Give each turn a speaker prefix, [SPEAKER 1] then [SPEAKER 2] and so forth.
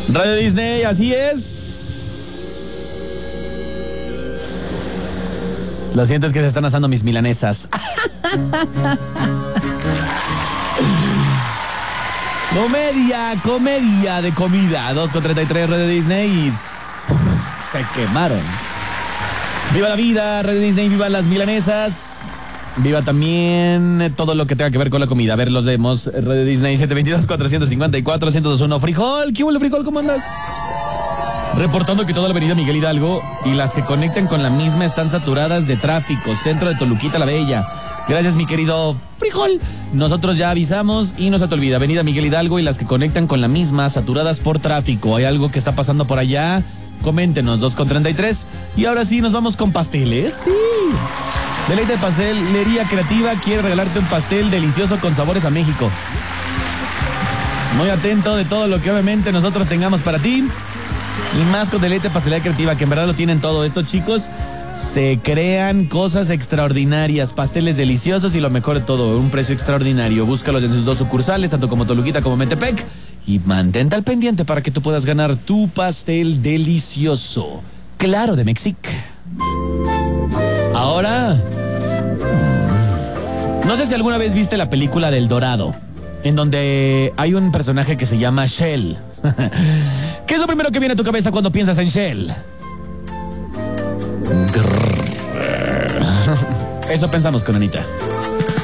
[SPEAKER 1] Radio Disney, así es. Lo siento, es que se están asando mis milanesas. Comedia de comida. 2:33, Radio Disney. Y se quemaron. Viva la vida, Radio Disney, viva las milanesas. Viva también todo lo que tenga que ver con la comida. A ver, los demos. Radio Disney 722-454-1021. Frijol, ¿qué hubo, Frijol? ¿Cómo andas? Reportando que toda la avenida Miguel Hidalgo y las que conectan con la misma están saturadas de tráfico. Centro de Toluquita la Bella. Gracias, mi querido Frijol. Nosotros ya avisamos y no se te olvida. Avenida Miguel Hidalgo y las que conectan con la misma saturadas por tráfico. ¿Hay algo que está pasando por allá? Coméntenos, 2:33. Y ahora sí, nos vamos con pasteles. Sí. Deleite Pastelería Creativa quiere regalarte un pastel delicioso con sabores a México. Muy atento de todo lo que obviamente nosotros tengamos para ti. Y más con Deleite Pastelería Creativa, que en verdad lo tienen todo. Estos chicos se crean cosas extraordinarias, pasteles deliciosos y lo mejor de todo, un precio extraordinario. Búscalos en sus 2 sucursales, tanto como Toluquita como Metepec. Y mantente al pendiente para que tú puedas ganar tu pastel delicioso. Claro, de Mexic. Ahora, no sé si alguna vez viste la película del Dorado, en donde hay un personaje que se llama Shell. ¿Qué es lo primero que viene a tu cabeza cuando piensas en Shell? Eso pensamos con Anita.